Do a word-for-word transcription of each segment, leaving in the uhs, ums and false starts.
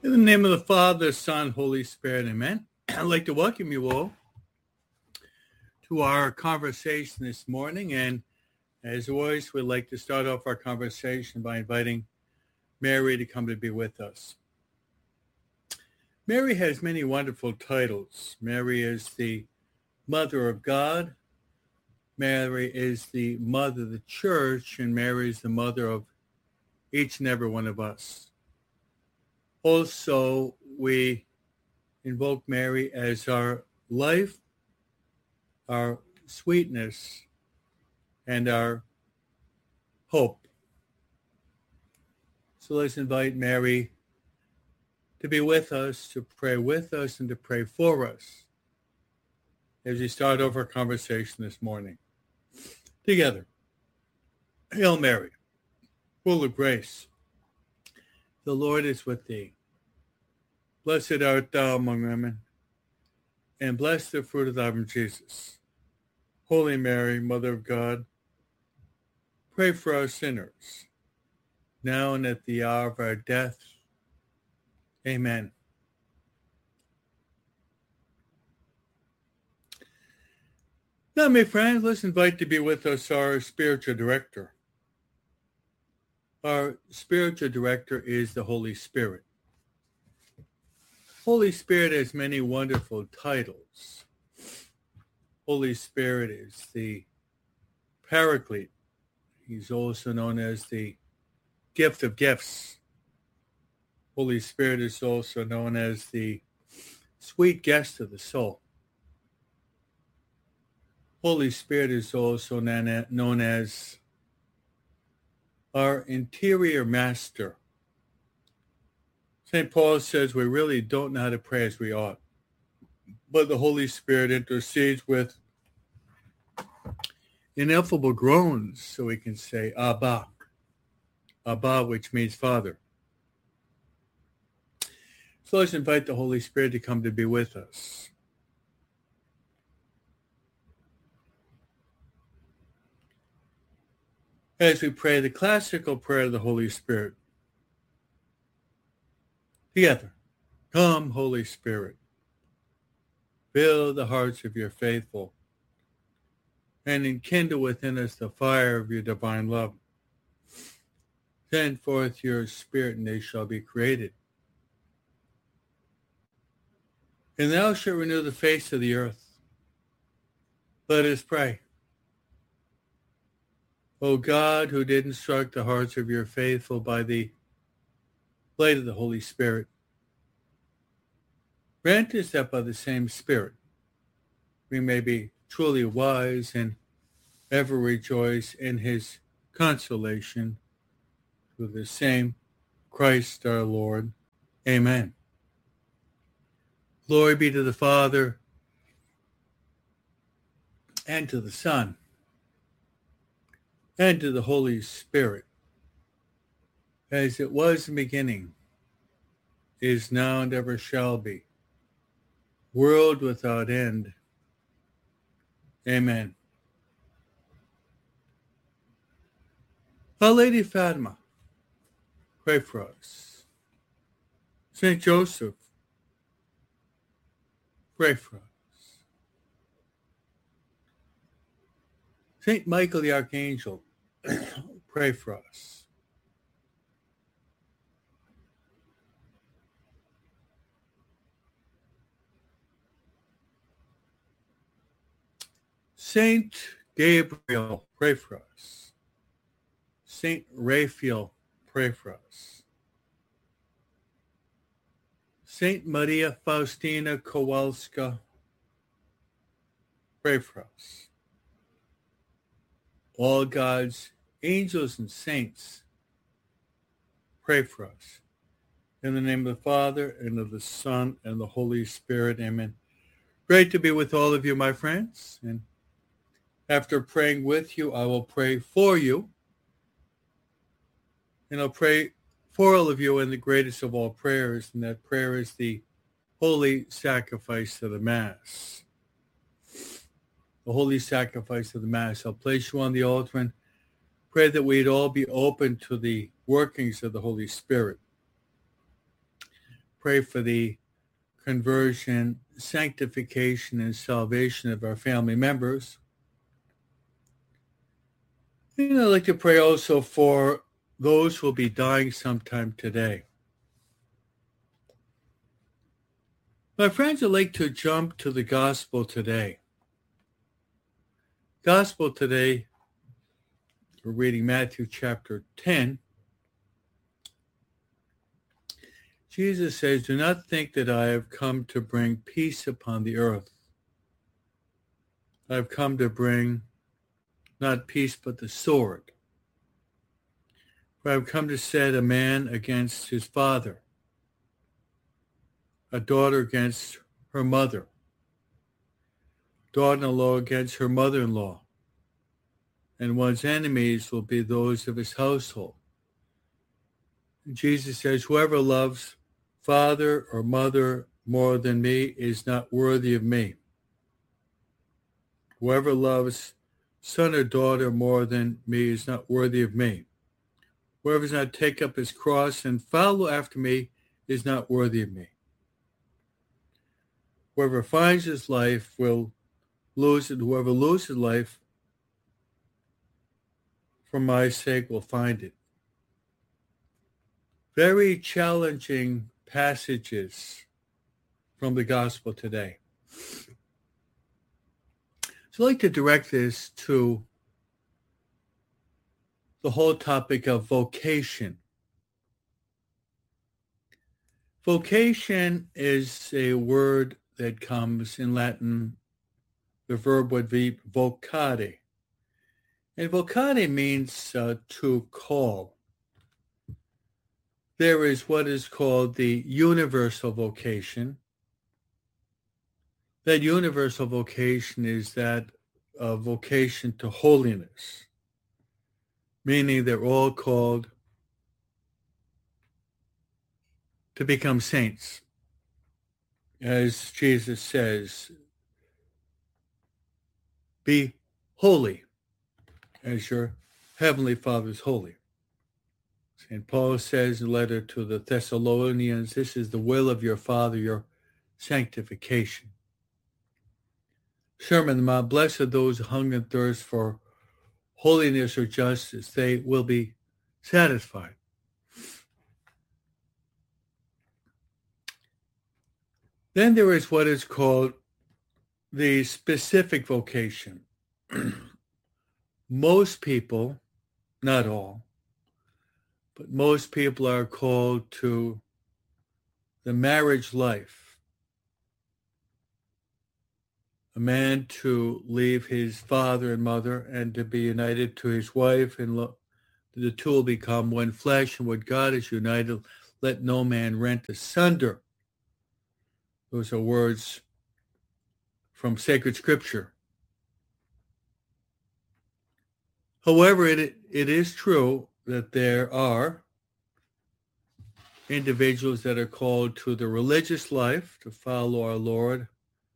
In the name of the Father, Son, Holy Spirit, amen. I'd like to welcome you all to our conversation this morning. And as always, we'd like to start off our conversation by inviting Mary to come to be with us. Mary has many wonderful titles. Mary is the Mother of God. Mary is the Mother of the Church, and Mary is the Mother of each and every one of us. Also, we invoke Mary as our life, our sweetness, and our hope. So let's invite Mary to be with us, to pray with us, and to pray for us as we start off our conversation this morning. Together. Hail Mary, full of grace. The Lord is with thee. Blessed art thou among women, and blessed the fruit of thy womb, Jesus. Holy Mary, Mother of God, pray for us sinners, now and at the hour of our death. Amen. Now, my friends, let's invite to be with us our spiritual director. Our spiritual director is the Holy Spirit. Holy Spirit has many wonderful titles. Holy Spirit is the Paraclete. He's also known as the Gift of Gifts. Holy Spirit is also known as the Sweet Guest of the Soul. Holy Spirit is also known as our interior master. Saint Paul says we really don't know how to pray as we ought, but the Holy Spirit intercedes with ineffable groans so we can say Abba, Abba, which means Father. So let's invite the Holy Spirit to come to be with us. As we pray the classical prayer of the Holy Spirit. Together, come, Holy Spirit, fill the hearts of your faithful, and enkindle within us the fire of your divine love. Send forth your Spirit, and they shall be created. And thou shalt renew the face of the earth. Let us pray. O God, who did instruct the hearts of your faithful by the light of the Holy Spirit, grant us that by the same Spirit we may be truly wise and ever rejoice in his consolation through the same Christ our Lord. Amen. Glory be to the Father, and to the Son, and to the Holy Spirit, as it was in the beginning, is now, and ever shall be, world without end. Amen. Our Lady Fatima, pray for us. Saint Joseph, pray for us. Saint Michael the Archangel, pray for us. Saint Gabriel, pray for us. Saint Raphael, pray for us. Saint Maria Faustina Kowalska, pray for us. All God's angels and saints, pray for us. In the name of the Father, and of the Son, and the Holy Spirit. Amen. Great to be with all of you, my friends. And after praying with you, I will pray for you. And I'll pray for all of you in the greatest of all prayers, and that prayer is the holy sacrifice of the Mass. The holy sacrifice of the Mass. I'll place you on the altar and pray that we'd all be open to the workings of the Holy Spirit. pray for the conversion, sanctification, and salvation of our family members. And I'd like to pray also for those who will be dying sometime today. My friends, I'd like to jump to the gospel today. Gospel today, we're reading Matthew chapter ten. Jesus says, "Do not think that I have come to bring peace upon the earth. I have come to bring not peace, but the sword. For I have come to set a man against his father, a daughter against her mother, daughter-in-law against her mother-in-law, and one's enemies will be those of his household." And Jesus says, "Whoever loves father or mother more than me is not worthy of me. Whoever loves son or daughter more than me is not worthy of me. Whoever does not take up his cross and follow after me is not worthy of me. Whoever finds his life will lose it. Whoever loses life for my sake will find it." Very challenging passages from the gospel today. So I'd like to direct this to the whole topic of vocation. Vocation is a word that comes in Latin. The verb would be vocare. And vocare means uh, to call. There is what is called the universal vocation. That universal vocation is that uh, vocation to holiness, meaning they're all called to become saints. As Jesus says, "Be holy as your heavenly Father is holy." Saint Paul says in a letter to the Thessalonians, "This is the will of your Father, your sanctification." Sermon on the Mount, "Blessed are those who hunger and thirst for holiness or justice. They will be satisfied." Then there is what is called the specific vocation. Most people, not all, but most people are called to the marriage life. A man to leave his father and mother and to be united to his wife, and lo- the two will become one flesh, and what God has united, let no man rent asunder. Those are words from sacred scripture. However, it it is true that there are individuals that are called to the religious life, to follow our Lord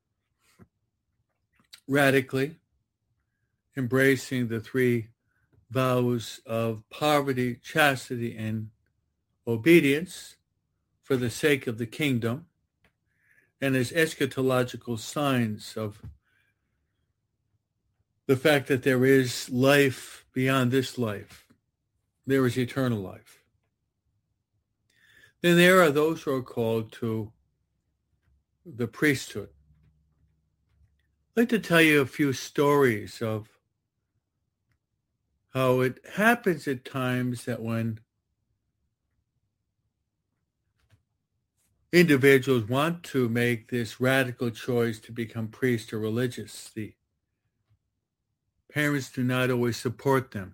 radically, embracing the three vows of poverty, chastity, and obedience for the sake of the kingdom, and as eschatological signs of the fact that there is life beyond this life. There is eternal life. Then there are those who are called to the priesthood. I'd like to tell you a few stories of how it happens at times that when individuals want to make this radical choice to become priest or religious, the parents do not always support them.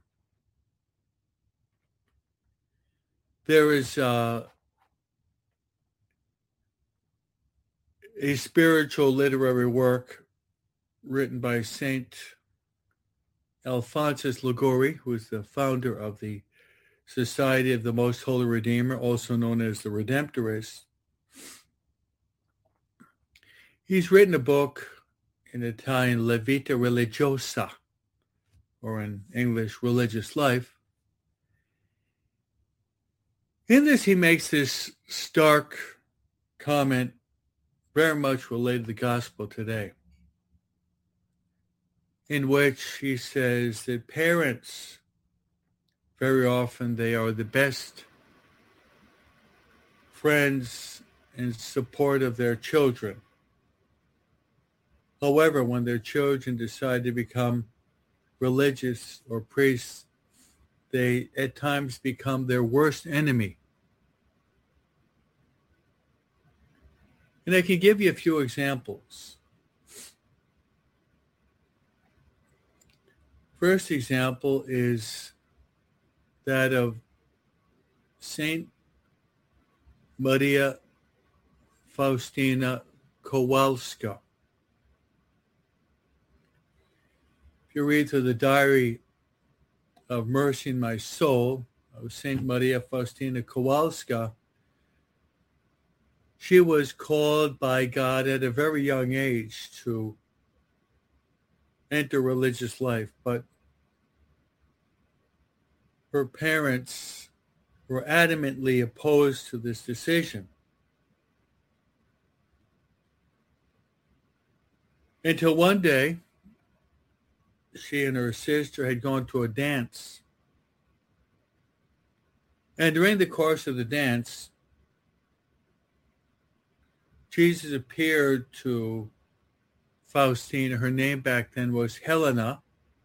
There is uh, a spiritual literary work written by Saint Alphonsus Liguori, who is the founder of the Society of the Most Holy Redeemer, also known as the Redemptorists. He's written a book in Italian, La Vita Religiosa, or in English, Religious Life. In this, he makes this stark comment very much related to the gospel today, in which he says that parents, very often they are the best friends and support of their children. However, when their children decide to become religious or priests, they at times become their worst enemy. And I can give you a few examples. First example is that of Saint Maria Faustina Kowalska. If you read through the diary of Mercy in My Soul of Saint Maria Faustina Kowalska, she was called by God at a very young age to enter religious life, but her parents were adamantly opposed to this decision. Until one day, she and her sister had gone to a dance. And during the course of the dance, Jesus appeared to Faustina. Her name back then was Helena,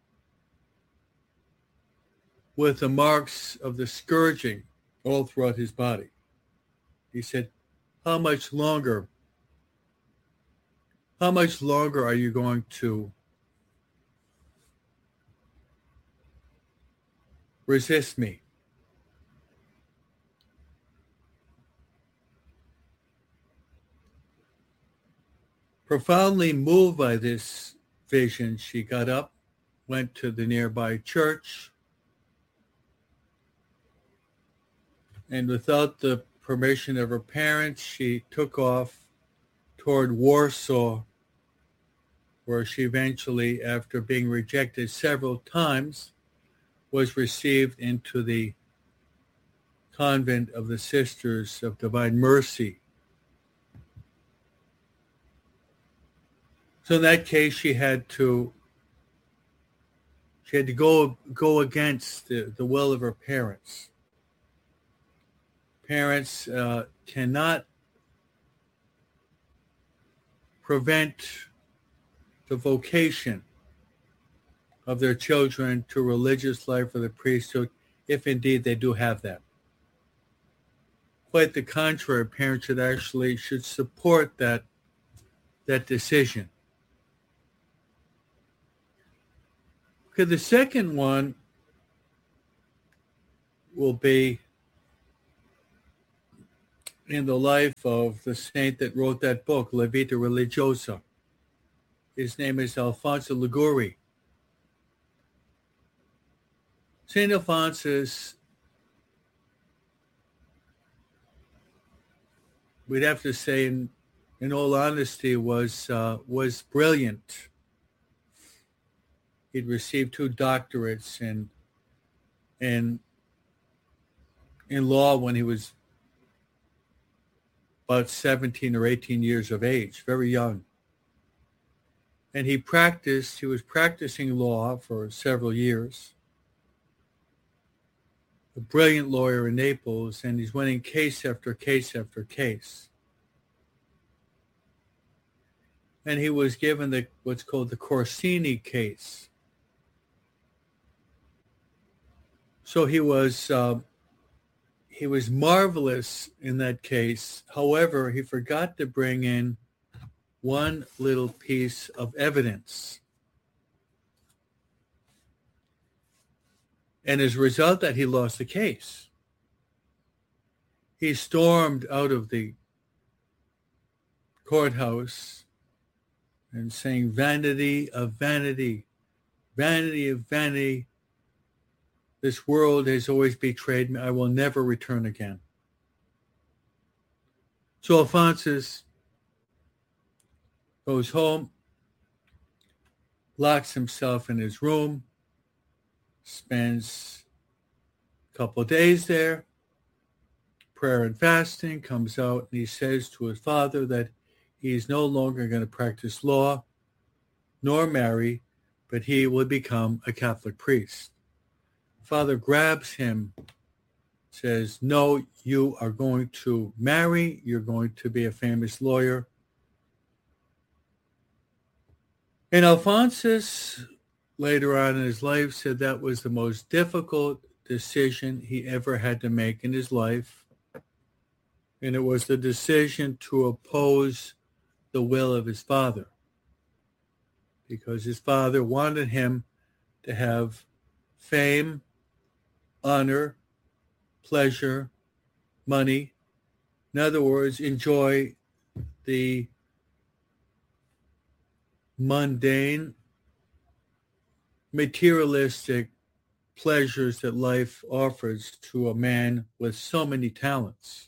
with the marks of the scourging all throughout his body. He said, how much longer, how much longer are you going to resist me? Profoundly moved by this vision, she got up, went to the nearby church, and without the permission of her parents, she took off toward Warsaw, where she eventually, after being rejected several times, was received into the convent of the Sisters of Divine Mercy. So in that case, she had to she had to go go against the, the will of her parents. Parents uh, cannot prevent the vocation of their children to religious life or the priesthood, if indeed they do have that. Quite the contrary, parents should actually should support that that decision. Okay, the second one will be in the life of the saint that wrote that book, La Vita Religiosa. His name is Alfonso Liguori. Saint Alphonsus, we'd have to say, in, in all honesty, was uh, was brilliant. He'd received two doctorates in in in law when he was about seventeen or eighteen years of age, very young. And he practiced, he was practicing law for several years. A brilliant lawyer in Naples, and he's winning case after case after case. And he was given the what's called the Corsini case. So he was uh, he was marvelous in that case. However, he forgot to bring in one little piece of evidence. And as a result of that, he lost the case. He stormed out of the courthouse and saying, vanity of vanity, vanity of vanity. This world has always betrayed me. I will never return again. So Alphonsus goes home, locks himself in his room, spends a couple of days there, prayer and fasting, comes out, and he says to his father that he's no longer going to practice law nor marry, but he will become a Catholic priest. Father grabs him, says, no, you are going to marry, you're going to be a famous lawyer. And Alphonsus, later on in his life, said that was the most difficult decision he ever had to make in his life. And it was the decision to oppose the will of his father, because his father wanted him to have fame, honor, pleasure, money. In other words, enjoy the mundane, materialistic pleasures that life offers to a man with so many talents.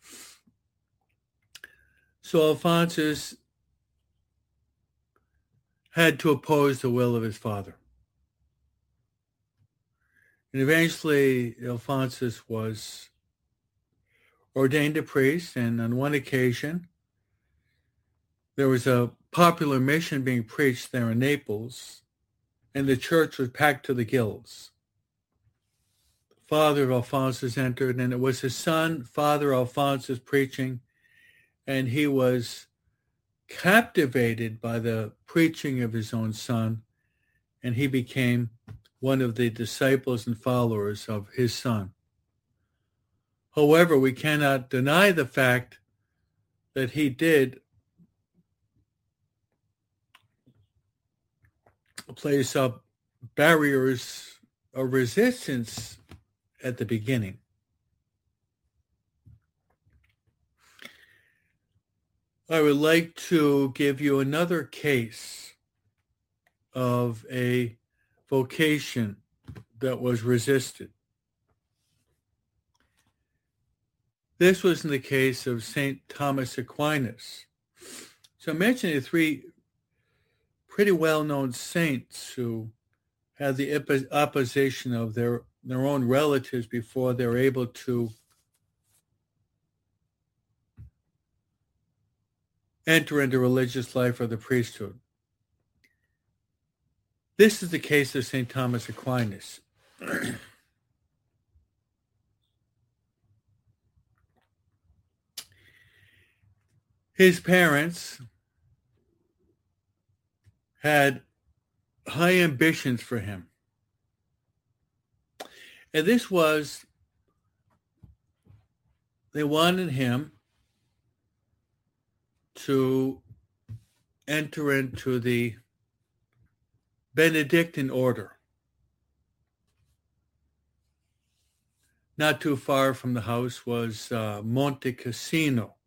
So Alphonsus had to oppose the will of his father. And eventually Alphonsus was ordained a priest, and on one occasion there was a popular mission being preached there in Naples, and the church was packed to the gills. The father of Alphonsus entered, and it was his son, Father Alphonsus, preaching, and he was captivated by the preaching of his own son, and he became one of the disciples and followers of his son. However, we cannot deny the fact that he did place up barriers of resistance at the beginning. I would like to give you another case of a vocation that was resisted. This was in the case of Saint Thomas Aquinas. So I'm mentioning three pretty well-known saints who had the opposition of their, their own relatives before they were able to enter into religious life or the priesthood. This is the case of Saint Thomas Aquinas. His parents had high ambitions for him. And this was, they wanted him to enter into the Benedictine order. Not too far from the house was uh, Monte Cassino.